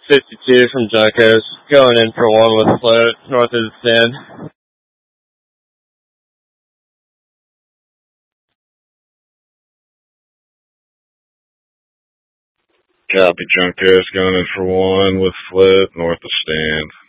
52 from Junkos, going in for one with float, north of the stand. Copy, Junkos, going in for one with float, north of stand.